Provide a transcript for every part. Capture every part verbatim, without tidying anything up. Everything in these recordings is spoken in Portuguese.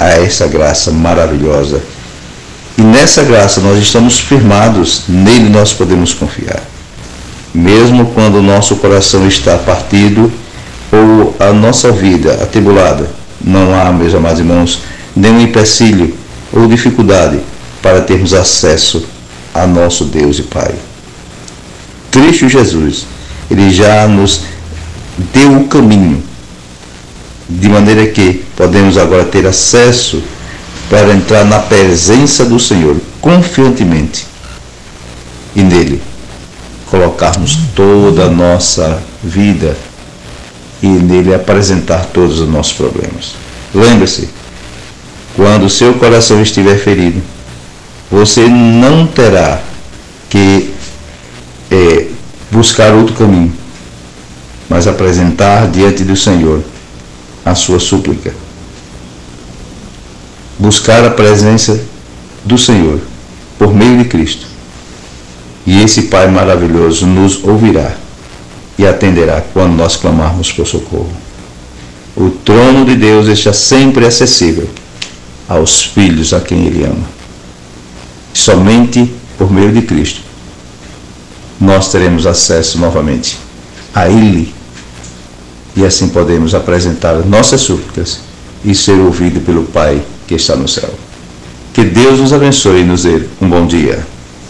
a essa graça maravilhosa. E nessa graça nós estamos firmados, nele nós podemos confiar. Mesmo quando o nosso coração está partido ou a nossa vida atribulada, não há, meus amados irmãos, nenhum empecilho ou dificuldade para termos acesso a nosso Deus e Pai. Cristo Jesus, Ele já nos deu o caminho, de maneira que podemos agora ter acesso para entrar na presença do Senhor confiantemente e nele colocarmos toda a nossa vida e nele apresentar todos os nossos problemas. Lembre-se, quando o seu coração estiver ferido, você não terá que é, buscar outro caminho, mas apresentar diante do Senhor a sua súplica. Buscar a presença do Senhor por meio de Cristo. E esse Pai maravilhoso nos ouvirá e atenderá quando nós clamarmos por socorro. O trono de Deus está sempre acessível aos filhos a quem Ele ama. Somente por meio de Cristo nós teremos acesso novamente a Ele e assim podemos apresentar nossas súplicas e ser ouvido pelo Pai que está no céu. Que Deus nos abençoe e nos dê um bom dia.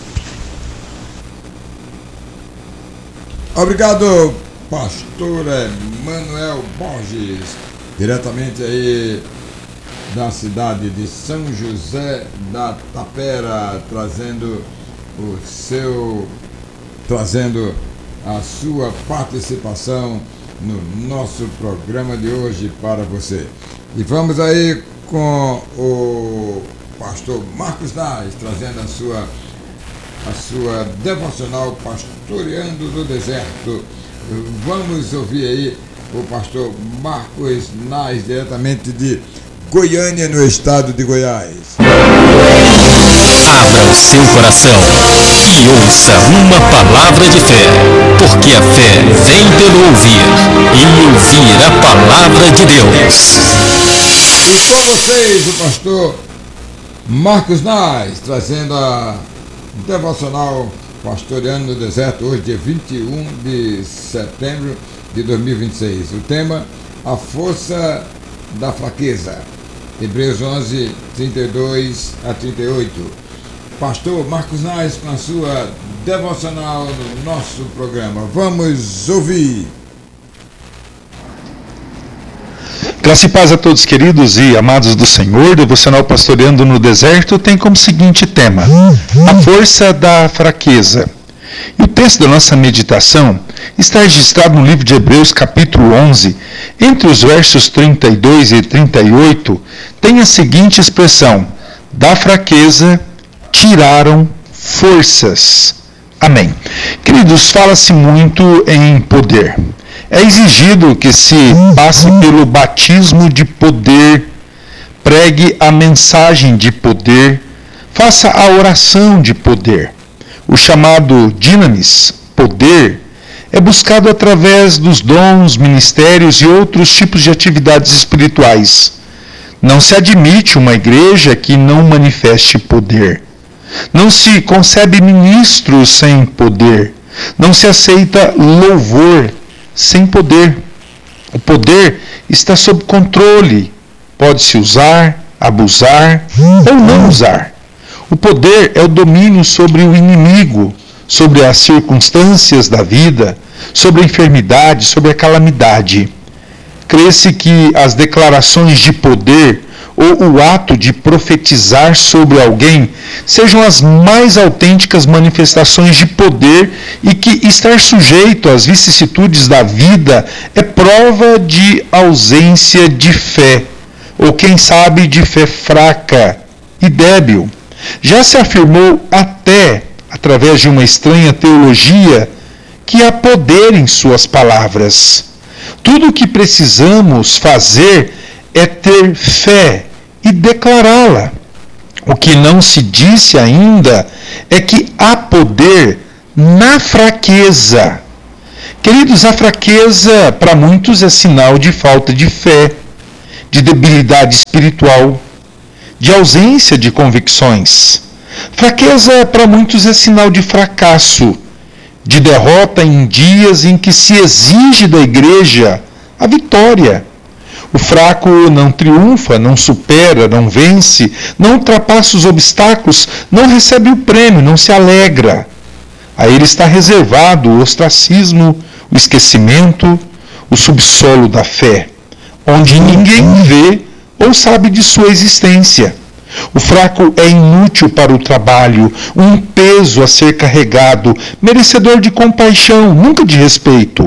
Obrigado, pastor Emanuel Borges, diretamente aí da cidade de São José da Tapera, trazendo o seu, trazendo a sua participação no nosso programa de hoje para você. E vamos aí com o pastor Marcos Nais, trazendo a sua, a sua devocional Pastoreando no Deserto. Vamos ouvir aí o pastor Marcos Nais, diretamente de Goiânia, no estado de Goiás. Abra o seu coração e ouça uma palavra de fé, porque a fé vem pelo ouvir, e ouvir a palavra de Deus. E com vocês, o pastor Marcos Nais, trazendo a devocional Pastoreando no Deserto, hoje, dia vinte e um de setembro de dois mil e vinte e seis. O tema, a força da fraqueza. Hebreus onze, trinta e dois a trinta e oito. Pastor Marcos Nais com a sua devocional no nosso programa. Vamos ouvir. Graça e paz a todos, queridos e amados do Senhor. Devocional Pastoreando no Deserto tem como seguinte tema: a força da fraqueza. E o texto da nossa meditação está registrado no livro de Hebreus, capítulo onze. Entre os versos trinta e dois e trinta e oito, tem a seguinte expressão: da fraqueza tiraram forças. Amém. Queridos, fala-se muito em poder. É exigido que se passe pelo batismo de poder, pregue a mensagem de poder, faça a oração de poder. O chamado dinamis, poder, é buscado através dos dons, ministérios e outros tipos de atividades espirituais. Não se admite uma igreja que não manifeste poder. Não se concebe ministros sem poder. Não se aceita louvor sem poder. O poder está sob controle. Pode-se usar, abusar ou não usar. O poder é o domínio sobre o inimigo, sobre as circunstâncias da vida, sobre a enfermidade, sobre a calamidade. Crê-se que as declarações de poder ou o ato de profetizar sobre alguém sejam as mais autênticas manifestações de poder e que estar sujeito às vicissitudes da vida é prova de ausência de fé, ou quem sabe de fé fraca e débil. Já se afirmou até, através de uma estranha teologia, que há poder em suas palavras. Tudo o que precisamos fazer é ter fé e declará-la. O que não se disse ainda é que há poder na fraqueza. Queridos, a fraqueza para muitos é sinal de falta de fé, de debilidade espiritual. de ausência de convicções. Fraqueza para muitos é sinal de fracasso, de derrota em dias em que se exige da igreja a vitória. O fraco não triunfa, não supera, não vence, não ultrapassa os obstáculos, não recebe o prêmio, não se alegra. A ele está reservado o ostracismo, o esquecimento, o subsolo da fé, onde ninguém vê ou sabe de sua existência. O fraco é inútil para o trabalho, um peso a ser carregado, merecedor de compaixão, nunca de respeito.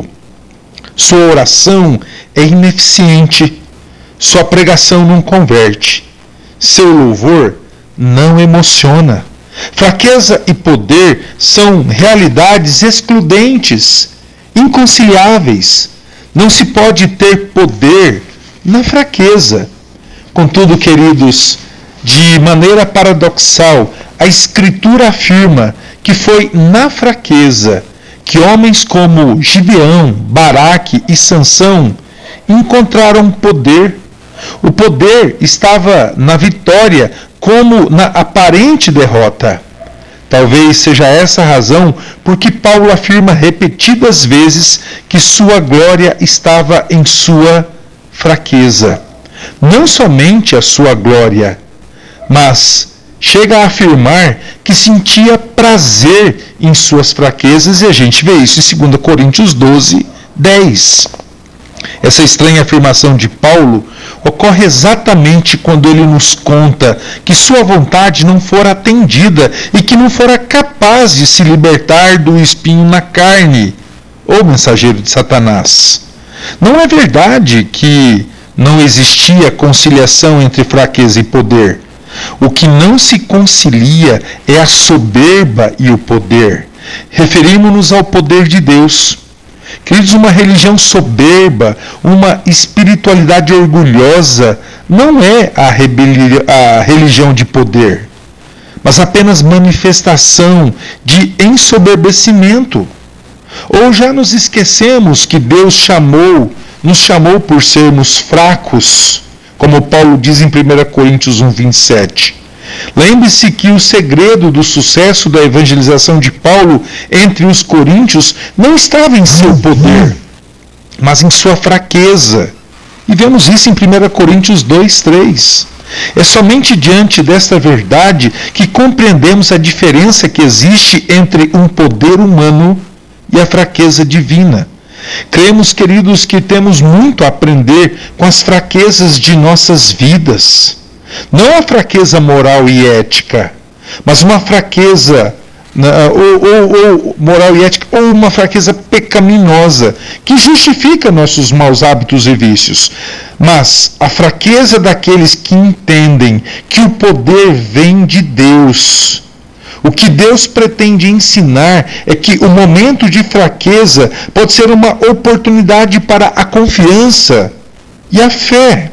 Sua oração é ineficiente, sua pregação não converte, seu louvor não emociona. Fraqueza e poder são realidades excludentes, inconciliáveis. Não se pode ter poder na fraqueza. Contudo, queridos, de maneira paradoxal, a Escritura afirma que foi na fraqueza que homens como Gideão, Baraque e Sansão encontraram poder. O poder estava na vitória como na aparente derrota. Talvez seja essa a razão por que Paulo afirma repetidas vezes que sua glória estava em sua fraqueza. Não somente a sua glória, mas chega a afirmar que sentia prazer em suas fraquezas, e a gente vê isso em segunda Coríntios doze, dez. Essa estranha afirmação de Paulo ocorre exatamente quando ele nos conta que sua vontade não fora atendida e que não fora capaz de se libertar do espinho na carne, ou mensageiro de Satanás. Não é verdade que não existia conciliação entre fraqueza e poder. O que não se concilia é a soberba e o poder. Referimos-nos ao poder de Deus. Queridos, uma religião soberba, uma espiritualidade orgulhosa, não é a, rebeli- a religião de poder, mas apenas manifestação de ensoberbecimento. Ou já nos esquecemos que Deus chamou, nos chamou por sermos fracos, como Paulo diz em primeira Coríntios um, vinte e sete. Lembre-se que o segredo do sucesso da evangelização de Paulo entre os coríntios não estava em seu poder, mas em sua fraqueza. E vemos isso em primeira Coríntios dois, três. É somente diante desta verdade que compreendemos a diferença que existe entre um poder humano e a fraqueza divina. Cremos, queridos, que temos muito a aprender com as fraquezas de nossas vidas. Não a fraqueza moral e ética, mas uma fraqueza ou, ou, ou moral e ética, ou uma fraqueza pecaminosa, que justifica nossos maus hábitos e vícios. Mas a fraqueza daqueles que entendem que o poder vem de Deus. O que Deus pretende ensinar é que o momento de fraqueza pode ser uma oportunidade para a confiança e a fé.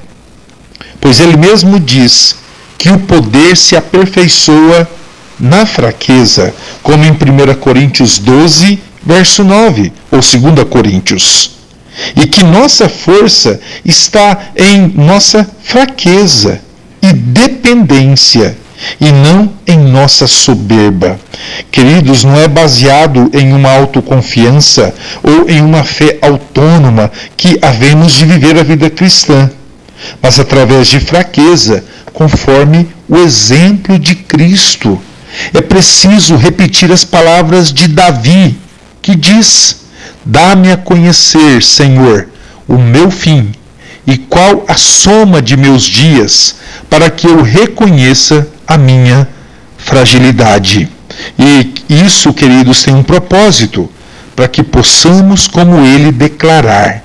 Pois ele mesmo diz que o poder se aperfeiçoa na fraqueza, como em primeira Coríntios doze, verso nove, ou segunda Coríntios. E que nossa força está em nossa fraqueza e dependência, e não em nossa soberba. Queridos, não é baseado em uma autoconfiança ou em uma fé autônoma que havemos de viver a vida cristã, mas através de fraqueza, conforme o exemplo de Cristo. É preciso repetir as palavras de Davi, que diz: dá-me a conhecer, Senhor, o meu fim, e qual a soma de meus dias, para que eu reconheça a minha fragilidade. E isso, queridos, tem um propósito, para que possamos, como ele, declarar: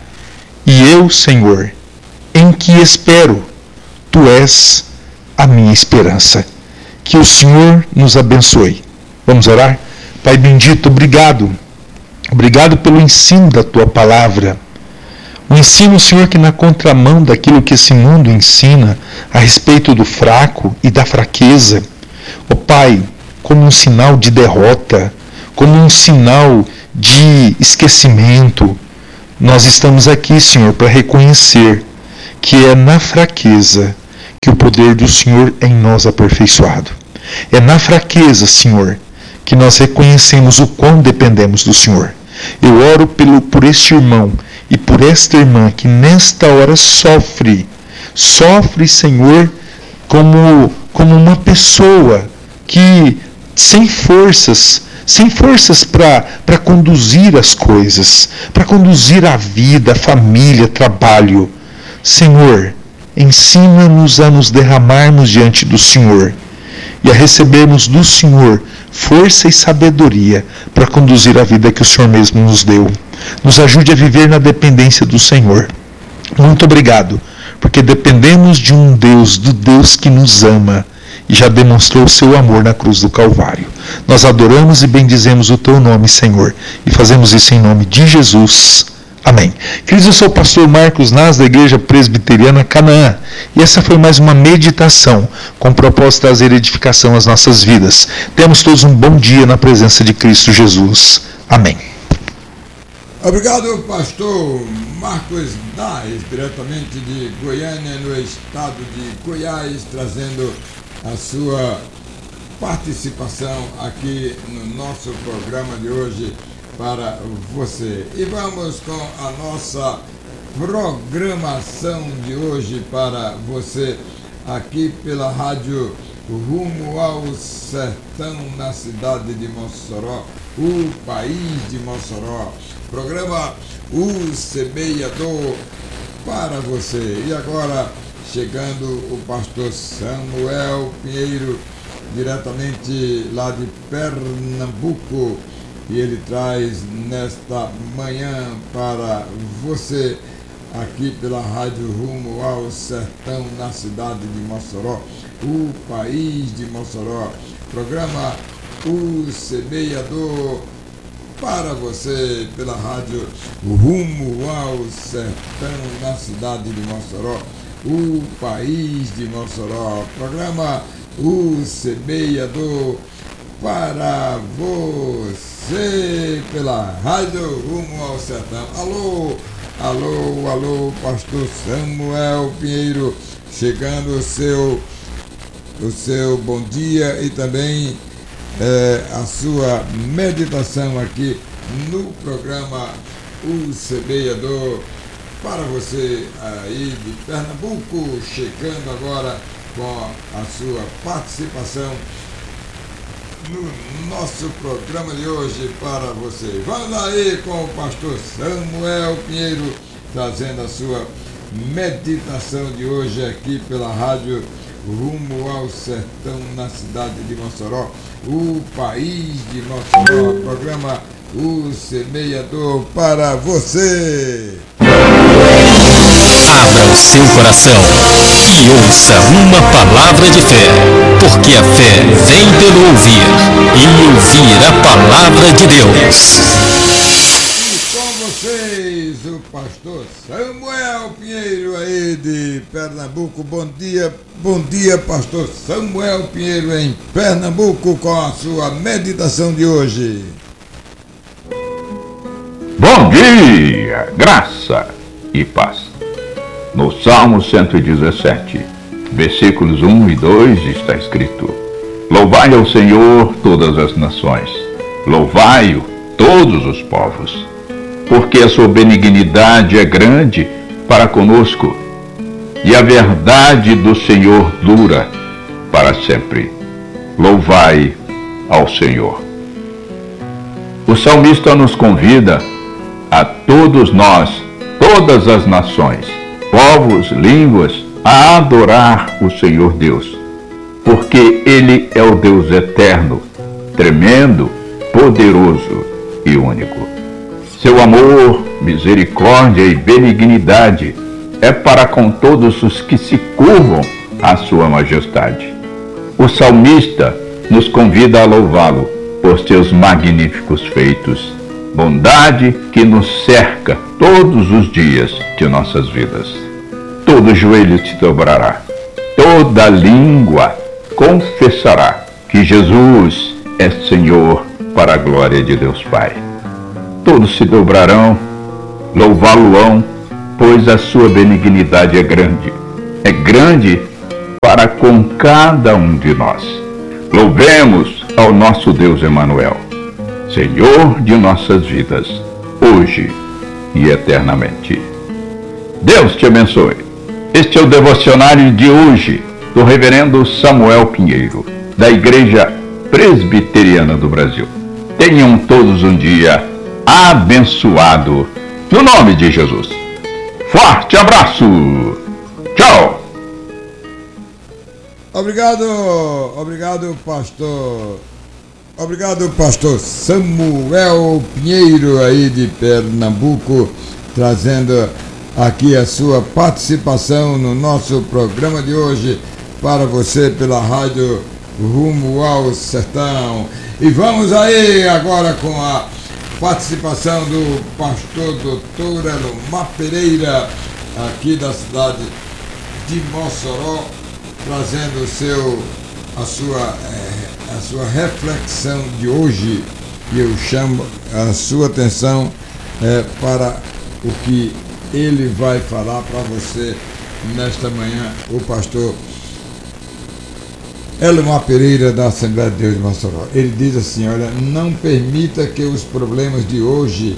e eu, Senhor, em que espero, tu és a minha esperança. Que o Senhor nos abençoe. Vamos orar? Pai bendito, obrigado. Obrigado pelo ensino da tua palavra. O ensino, Senhor, que na contramão daquilo que esse mundo ensina a respeito do fraco e da fraqueza, ó Pai, como um sinal de derrota, como um sinal de esquecimento, nós estamos aqui, Senhor, para reconhecer que é na fraqueza que o poder poder do Senhor em nós aperfeiçoado. É na fraqueza, Senhor, que nós reconhecemos o quão dependemos do Senhor. Eu oro pelo, por este irmão e por esta irmã que nesta hora sofre, sofre, Senhor, como, como uma pessoa que sem forças, sem forças para conduzir as coisas, para conduzir a vida, a família, trabalho. Senhor, ensina-nos a nos derramarmos diante do Senhor e a recebermos do Senhor força e sabedoria para conduzir a vida que o Senhor mesmo nos deu. Nos ajude a viver na dependência do Senhor. Muito obrigado, porque dependemos de um Deus, do Deus que nos ama e já demonstrou o seu amor na cruz do Calvário. Nós adoramos e bendizemos o teu nome, Senhor, e fazemos isso em nome de Jesus. Amém. Queridos, eu sou o pastor Marcos Nas, da Igreja Presbiteriana Canaã, e essa foi mais uma meditação com o propósito de trazer edificação às nossas vidas. Temos todos um bom dia na presença de Cristo Jesus. Amém. Obrigado, pastor Marcos Nas, diretamente de Goiânia, no estado de Goiás, trazendo a sua participação aqui no nosso programa de hoje para você. E vamos com a nossa programação de hoje para você aqui pela rádio Rumo ao Sertão, na cidade de Mossoró, o país de Mossoró. Programa O Semeador para você. E agora chegando o pastor Samuel Pinheiro, diretamente lá de Pernambuco, e ele traz nesta manhã para você, aqui pela rádio Rumo ao Sertão, na cidade de Mossoró, o país de Mossoró. Programa O Semeador para você pela rádio Rumo ao Sertão, na cidade de Mossoró, o país de Mossoró. Programa O Semeador para você pela rádio Rumo ao Sertão. Alô, alô, alô, pastor Samuel Pinheiro, chegando o seu, o seu bom dia e também é, a sua meditação aqui no programa O Semeador para você aí de Pernambuco, chegando agora com a sua participação no nosso programa de hoje para você. Vamos aí com o pastor Samuel Pinheiro, trazendo a sua meditação de hoje aqui pela rádio Rumo ao Sertão, na cidade de Mossoró, o país de Mossoró. Programa O Semeador para você. Abra o seu coração e ouça uma palavra de fé, porque a fé vem pelo ouvir, e ouvir a palavra de Deus. E com vocês, o pastor Samuel Pinheiro aí de Pernambuco. Bom dia, bom dia, pastor Samuel Pinheiro em Pernambuco, com a sua meditação de hoje. Bom dia, graça e paz. No Salmo cento e dezessete, versículos um e dois, está escrito: Louvai ao Senhor todas as nações, louvai-o todos os povos, porque a sua benignidade é grande para conosco, e a verdade do Senhor dura para sempre. Louvai ao Senhor. O salmista nos convida a todos nós, todas as nações, povos, línguas, a adorar o Senhor Deus, porque Ele é o Deus eterno, tremendo, poderoso e único. Seu amor, misericórdia e benignidade é para com todos os que se curvam à sua majestade. O salmista nos convida a louvá-lo por seus magníficos feitos, bondade que nos cerca todos os dias de nossas vidas. Todo joelho se dobrará, toda língua confessará que Jesus é Senhor, para a glória de Deus Pai. Todos se dobrarão, louvá-lo-ão, pois a sua benignidade é grande. É grande para com cada um de nós. Louvemos ao nosso Deus Emanuel, Senhor de nossas vidas, hoje e eternamente. Deus te abençoe. Este é o devocionário de hoje do reverendo Samuel Pinheiro, da Igreja Presbiteriana do Brasil. Tenham todos um dia abençoado, no nome de Jesus. Forte abraço! Tchau! Obrigado, obrigado, pastor. Obrigado, pastor Samuel Pinheiro, aí de Pernambuco, trazendo aqui a sua participação no nosso programa de hoje para você pela rádio Rumo ao Sertão. E vamos aí agora com a participação do pastor doutor Elomar Pereira, aqui da cidade de Mossoró, trazendo o seu, a, sua, é, a sua reflexão de hoje. E eu chamo a sua atenção é, para o que ele vai falar para você nesta manhã, o pastor Elomar Pereira, da Assembleia de Deus de Mossoró. Ele diz assim: olha, não permita que os problemas de hoje,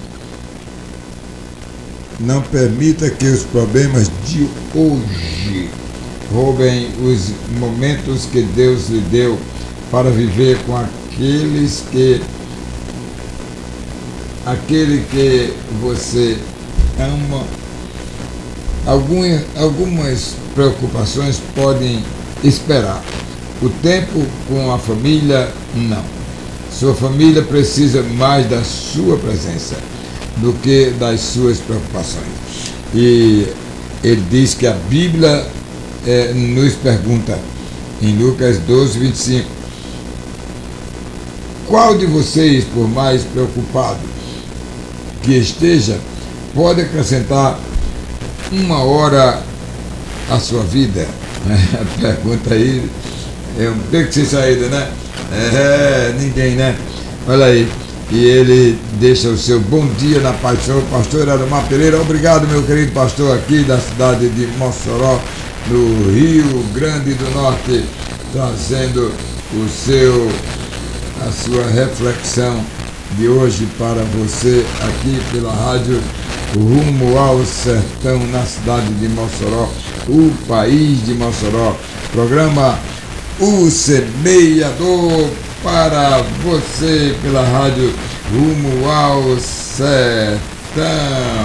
não permita que os problemas de hoje roubem os momentos que Deus lhe deu para viver com aqueles que, aquele que você ama. Algumas, algumas preocupações podem esperar. O tempo com a família, não. Sua família precisa mais da sua presença do que das suas preocupações. E ele diz que a Bíblia é, nos pergunta, em Lucas doze, vinte e cinco, qual de vocês, por mais preocupado que esteja, pode acrescentar uma hora à sua vida? A pergunta aí é um beco sem saída, né? É, ninguém, né? Olha aí. E ele deixa o seu bom dia na paz do Senhor, pastor Elomar Pereira. Obrigado, meu querido pastor, aqui da cidade de Mossoró, no Rio Grande do Norte, trazendo o seu, a sua reflexão de hoje para você aqui pela rádio Rumo ao Sertão, na cidade de Mossoró, o país de Mossoró. Programa O Semeador para você pela rádio Rumo ao Sertão.